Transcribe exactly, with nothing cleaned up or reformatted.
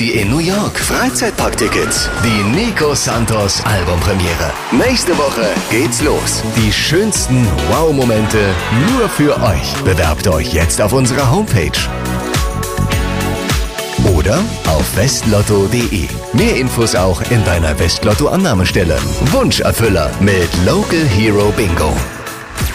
In New York Freizeitparktickets. Die Nico Santos Albumpremiere. Nächste Woche geht's los. Die schönsten Wow-Momente nur für euch. Bewerbt euch jetzt auf unserer Homepage. Oder auf westlotto punkt de. Mehr Infos auch in deiner Westlotto-Annahmestelle. Wunscherfüller mit Local Hero Bingo.